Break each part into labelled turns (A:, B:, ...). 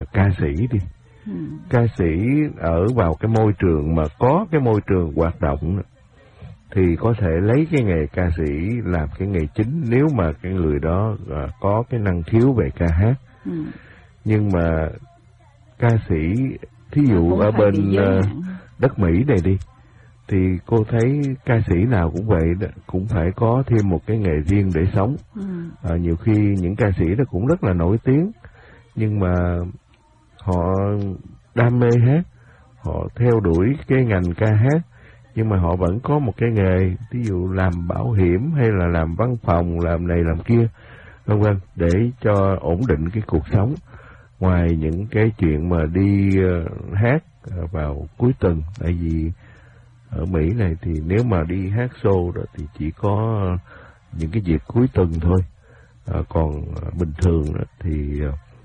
A: ca sĩ đi. Ca sĩ ở vào cái môi trường mà có cái môi trường hoạt động thì có thể lấy cái nghề ca sĩ làm cái nghề chính nếu mà cái người đó có cái năng khiếu về ca hát. Nhưng mà ca sĩ thí dụ ở bên đất Mỹ này đi, thì cô thấy ca sĩ nào cũng vậy đó, cũng phải có thêm một cái nghề riêng để sống. Nhiều khi những ca sĩ đó cũng rất là nổi tiếng, nhưng mà họ đam mê hát, họ theo đuổi cái ngành ca hát, nhưng mà họ vẫn có một cái nghề, ví dụ làm bảo hiểm hay là làm văn phòng, làm này làm kia, vân vân, để cho ổn định cái cuộc sống. Ngoài những cái chuyện mà đi hát vào cuối tuần, tại vì ở Mỹ này thì nếu mà đi hát show đó thì chỉ có những cái dịp cuối tuần thôi. Còn bình thường đó thì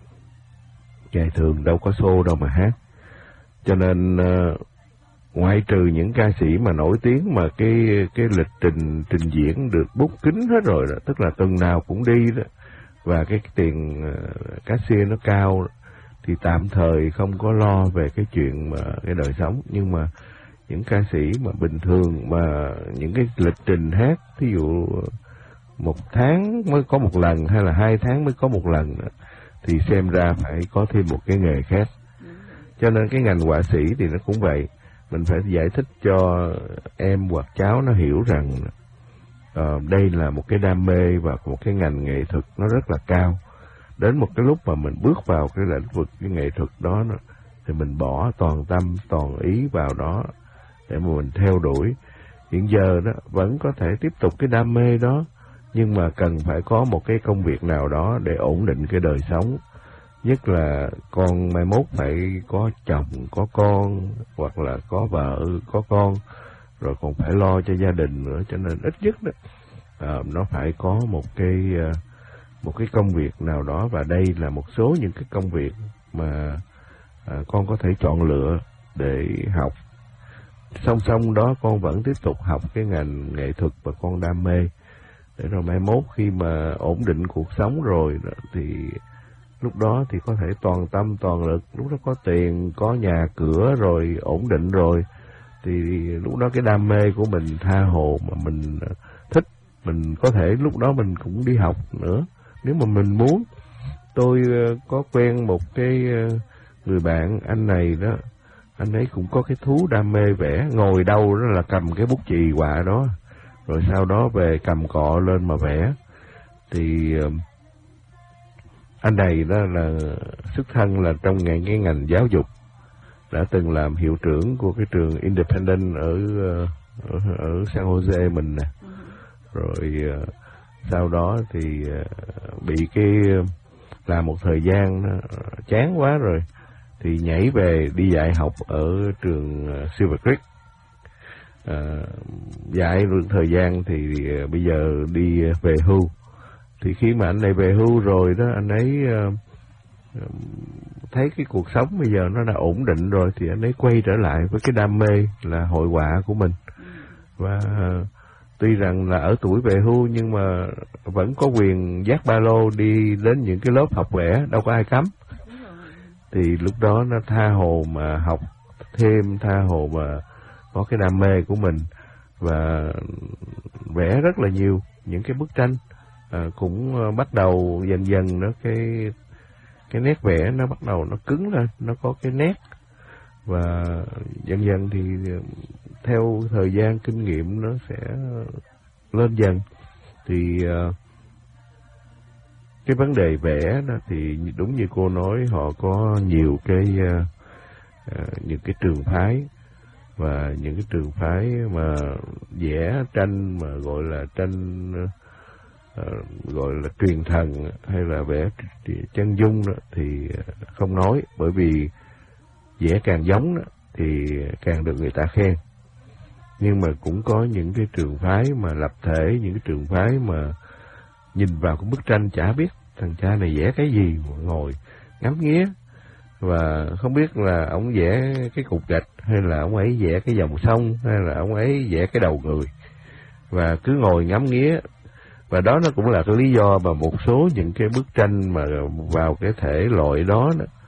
A: ngày thường đâu có show đâu mà hát. Cho nên ngoại trừ những ca sĩ mà nổi tiếng mà cái lịch trình diễn được book kín hết rồi đó, tức là tuần nào cũng đi đó, và cái tiền cát xe nó cao đó, thì tạm thời không có lo về cái chuyện mà cái đời sống. Nhưng mà những ca sĩ mà bình thường mà những cái lịch trình hát, ví dụ 1 tháng mới có 1 lần hay là 2 tháng mới có 1 lần đó, thì xem ra phải có thêm một cái nghề khác. Cho nên cái ngành họa sĩ thì nó cũng vậy. Mình phải giải thích cho em hoặc cháu nó hiểu rằng đây là một cái đam mê và một cái ngành nghệ thuật nó rất là cao. Đến một cái lúc mà mình bước vào cái lĩnh vực cái nghệ thuật đó thì mình bỏ toàn tâm, toàn ý vào đó để mà mình theo đuổi. Hiện giờ đó vẫn có thể tiếp tục cái đam mê đó, nhưng mà cần phải có một cái công việc nào đó để ổn định cái đời sống. Nhất là con mai mốt phải có chồng, có con, hoặc là có vợ, có con, rồi còn phải lo cho gia đình nữa. Cho nên ít nhất đó, nó phải có một cái công việc nào đó. Và đây là một số những cái công việc mà con có thể chọn lựa để học. Song song đó con vẫn tiếp tục học cái ngành nghệ thuật và con đam mê, để rồi mai mốt khi mà ổn định cuộc sống rồi đó, thì lúc đó thì có thể toàn tâm toàn lực, lúc đó có tiền, có nhà cửa rồi, ổn định rồi, thì lúc đó cái đam mê của mình tha hồ mà mình thích, mình có thể lúc đó mình cũng đi học nữa nếu mà mình muốn. Tôi có quen một cái người bạn, anh này đó, anh ấy cũng có cái thú đam mê vẽ, ngồi đâu đó là cầm cái bút chì họa đó, rồi sau đó về cầm cọ lên mà vẽ. Thì anh này đó là xuất thân là trong cái ngành giáo dục, đã từng làm hiệu trưởng của cái trường Independent ở San Jose mình nè. Rồi sau đó thì bị làm một thời gian chán quá rồi thì nhảy về đi dạy học ở trường Silver Creek. Dạy được thời gian thì bây giờ đi về hưu. Thì khi mà anh này về hưu rồi đó, anh ấy thấy cái cuộc sống bây giờ nó đã ổn định rồi, thì anh ấy quay trở lại với cái đam mê là hội họa của mình. Và tuy rằng là ở tuổi về hưu nhưng mà vẫn có quyền dắt ba lô đi đến những cái lớp học vẽ, đâu có ai cấm. Thì lúc đó nó tha hồ mà học thêm, tha hồ mà có cái đam mê của mình, và vẽ rất là nhiều những cái bức tranh. Cũng bắt đầu dần dần đó cái nét vẽ nó bắt đầu nó cứng lên, nó có cái nét, và dần dần thì theo thời gian kinh nghiệm nó sẽ lên dần. Thì cái vấn đề vẽ đó thì đúng như cô nói, họ có nhiều những cái trường phái, và những cái trường phái mà vẽ tranh mà gọi là tranh gọi là truyền thần hay là vẽ chân dung đó thì không nói, bởi vì vẽ càng giống đó thì càng được người ta khen. Nhưng mà cũng có những cái trường phái mà lập thể, những cái trường phái mà nhìn vào cái bức tranh chả biết thằng cha này vẽ cái gì, ngồi ngắm nghía và không biết là ông vẽ cái cục gạch hay là ông ấy vẽ cái dòng sông hay là ông ấy vẽ cái đầu người, và cứ ngồi ngắm nghía. Và đó nó cũng là cái lý do mà một số những cái bức tranh mà vào cái thể loại đó